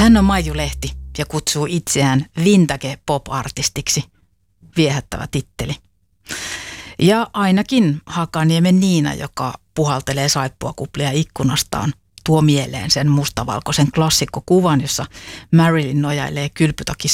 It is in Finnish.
Hän on Maiju Lehti ja kutsuu itseään vintage pop-artistiksi. Viehättävä titteli. Ja ainakin Hakaniemen Niina, joka puhaltelee saippuakuplia ikkunastaan, tuo mieleen sen mustavalkoisen klassikkokuvan, jossa Marilyn nojailee kylpytakissa